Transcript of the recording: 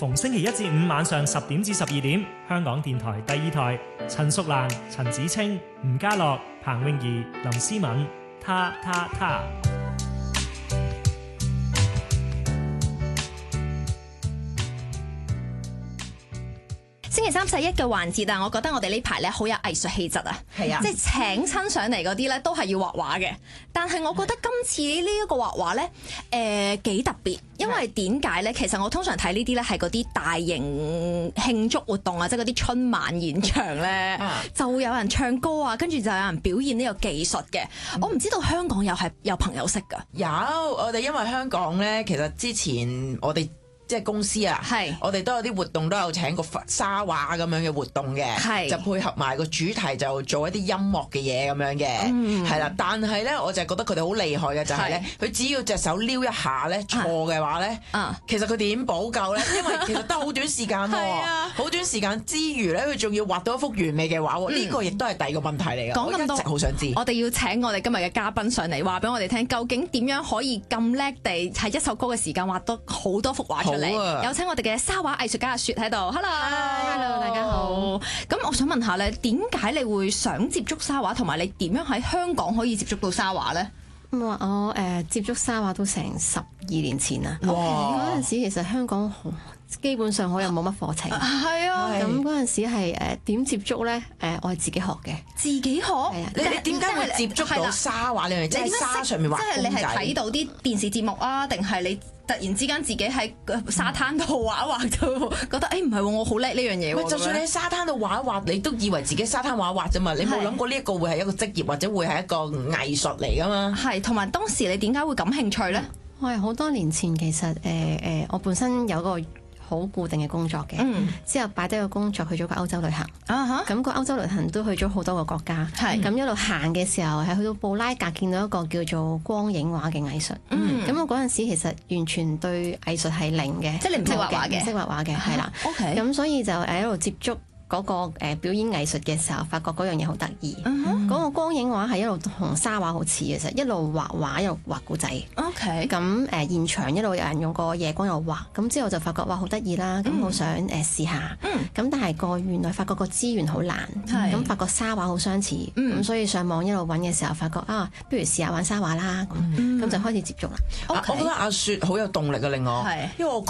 逢星期一至五晚上10點至12點，香港電台第2台，陳淑蘭、陳子清、吳家樂、彭詠儀、林思敏，他。 星期三世一嘅環節啊，我覺得我哋呢排咧好有藝術氣質啊， 係啊， 即係請親上嚟嗰啲咧都係要畫畫嘅。但係我覺得今次呢一個畫畫咧，幾特別，因為點解咧？其實我通常睇呢啲咧係嗰啲大型慶祝活動啊，即係嗰啲春晚現場咧，就會有人唱歌啊，跟住就有人表現呢個技術嘅。我唔知道香港有朋友識㗎。 有，我哋因為香港咧，其實之前我哋即係公司啊，我哋都有啲活動，都有請個沙畫咁樣嘅活動嘅，就配合埋個主題就做一啲音樂嘅嘢咁樣嘅，係啦。但係咧，我就係覺得佢哋好厲害嘅就係咧，佢只要隻手撩一下咧錯嘅話咧，其實佢點補救咧？因為其實得好短時間喎，好短時間之餘咧，佢仲要畫到一幅完美嘅畫喎。呢個亦都係第二個問題嚟嘅。 講咁多， 我一直好想知。 我哋要請我哋今日嘅嘉賓上嚟，話俾我哋聽，究竟點樣可以咁叻地喺一首歌嘅時間畫到好多幅畫出嚟？有請我哋嘅沙畫藝術家阿雪喺度 ，Hello， 大家好。 咁我想問下咧，點解你會想接觸沙畫，同埋你點樣喺香港可以接觸到沙畫咧？ 我接觸沙畫都成12年前啦。嗰陣時其實香港基本上我又冇乜課程。 係啊。 咁嗰陣時係點接觸咧？我係自己學嘅。 自己學？係啊。 你點解會接觸到沙畫呢樣嘢？即係沙上面畫公仔。 即係你係睇到啲電視節目啊，定係你突然之間自己喺沙灘度畫一畫到覺得唔係喎，我好叻呢樣嘢喎。 就算你喺沙灘度畫一畫，你都以為自己沙灘畫一畫啫嘛，你冇諗過呢一個會係一個職業或者會係一個藝術嚟噶嘛？ 係，同埋當時你點解會感興趣咧？ 我係好多年前其實我本身有個好固定嘅工作嘅，之後擺低個工作去咗個歐洲旅行，咁個歐洲旅行都去咗好多個國家，咁一路行嘅時候係去到布拉格見到一個叫做光影畫嘅藝術，咁我嗰陣時其實完全對藝術係零嘅， 即係你唔識畫畫嘅， 唔識畫畫嘅，係啦，咁所以就一路接觸嗰個表演藝術嘅時候，發覺嗰樣嘢好得意。嗰個光影畫係一路同沙畫好似嘅，其實一路畫畫一路畫故仔。咁現場一路有人用個夜光又畫，咁之後就發覺哇好得意啦，咁好想試下。咁但係原來發覺個資源好難，咁發覺沙畫好相似，咁所以上網一路揾嘅時候，發覺不如試下玩沙畫啦，咁就開始接觸啦。 我覺得阿雪好有動力啊，令我，因為我